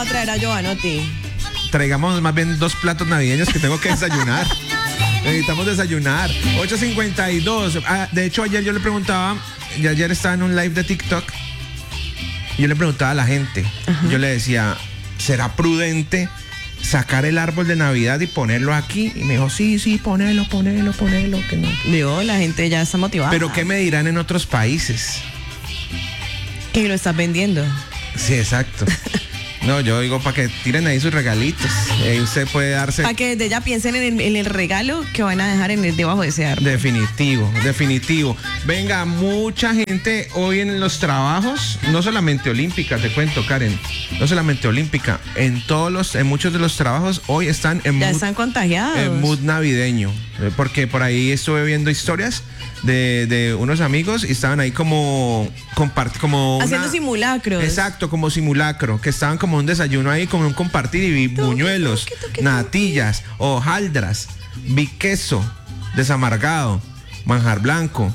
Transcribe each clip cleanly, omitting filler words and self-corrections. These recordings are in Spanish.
a traer a Giovanotti? Traigamos más bien 2 platos navideños que tengo que desayunar. Necesitamos desayunar. 8:52. De hecho, ayer yo le preguntaba, y ayer estaba en un live de TikTok, yo le preguntaba a la gente, yo le decía, ¿será prudente sacar el árbol de Navidad y ponerlo aquí? Y me dijo, sí, ponelo, que no. Digo, la gente ya está motivada. Pero ¿qué me dirán en otros países? Que lo estás vendiendo. Sí, exacto. No, yo digo para que tiren ahí sus regalitos. Usted puede darse... Para que desde ya piensen en el regalo que van a dejar debajo de ese árbol. Definitivo. Venga, mucha gente hoy en los trabajos, no solamente olímpica, te cuento, Karen, no solamente olímpica, en muchos de los trabajos hoy están están contagiados. En mood navideño, porque por ahí estuve viendo historias de unos amigos y estaban ahí como haciendo simulacros. Exacto, como simulacro, que estaban como un desayuno ahí, como un compartir, y vi buñuelos, natillas, hojaldras, vi queso desamargado, manjar blanco.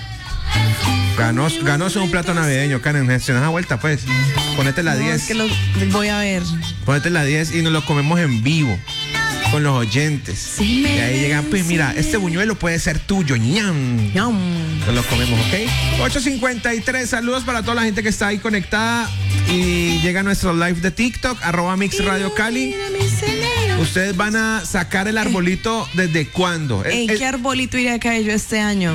Ganóse un plato navideño, Karen. Gestionas a vuelta, pues. Ponete la 10. Es que lo voy a ver. Ponete la 10 y nos lo comemos en vivo con los oyentes. Sí, y ahí llegan, pues mira, este buñuelo puede ser tuyo. ¡Ñam! Nos lo comemos, ¿ok? 8:53, saludos para toda la gente que está ahí conectada y llega a nuestro live de TikTok, @Mix Radio Cali. Ustedes van a sacar el arbolito ¿desde cuándo? ¿Qué arbolito iré a caer yo este año?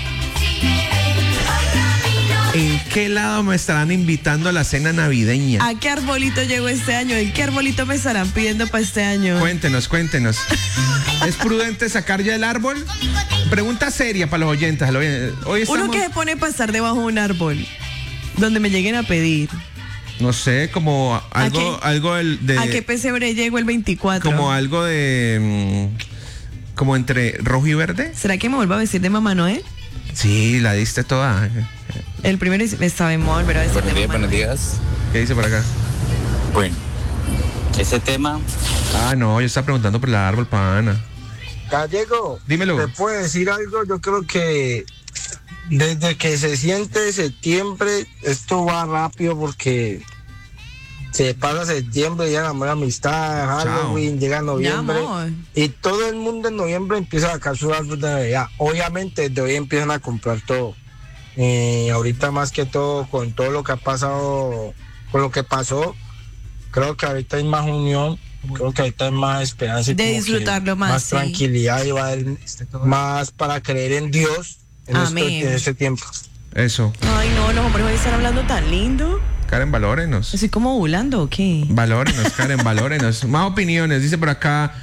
¿En qué lado me estarán invitando a la cena navideña? ¿A qué arbolito llego este año? ¿En qué arbolito me estarán pidiendo para este año? Cuéntenos. ¿Es prudente sacar ya el árbol? Pregunta seria para los oyentes. Hoy estamos... Uno que se pone a pasar debajo de un árbol, donde me lleguen a pedir. No sé, como algo de... ¿A qué pesebre llego el 24? Como algo de... como entre rojo y verde. ¿Será que me vuelvo a vestir de Mamá Noel? Sí, la diste toda. El primero estaba en moda, pero a veces Buenos días. ¿Qué dice por acá? Bueno, ese tema... No, yo estaba preguntando por el árbol, pana. Gallego, dímelo. ¿te puedo decir algo? Yo creo que desde que se siente septiembre, esto va rápido porque se pasa septiembre, llega la buena amistad, Halloween, llega noviembre y todo el mundo en noviembre empieza a sacar su árbol de Navidad. Obviamente desde hoy empiezan a comprar todo. Ahorita más que todo con todo lo que ha pasado, con lo que pasó, creo que ahorita hay más unión, creo que ahorita hay más esperanza de disfrutarlo más, tranquilidad, y va a haber más para creer en Dios en este tiempo. Eso. Ay, no, los hombres hoy están hablando tan lindo. Karen, valórenos. ¿Así como burlando o qué? Valórenos, Karen, valórenos. Más opiniones, dice por acá.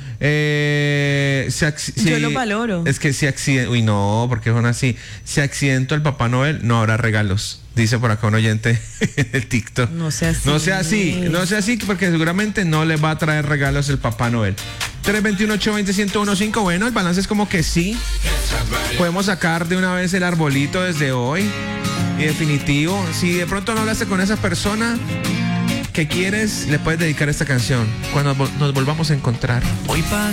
Yo lo valoro. Es que si accidentó, uy no, porque son así. Si accidentó el Papá Noel, no habrá regalos. Dice por acá un oyente del TikTok. No sea así, porque seguramente no le va a traer regalos el Papá Noel. 321-820-1015. Bueno, el balance es como que sí. Podemos sacar de una vez el arbolito desde hoy. Y definitivo, si de pronto no hablaste con esa persona que quieres, le puedes dedicar esta canción cuando nos volvamos a encontrar. Hoy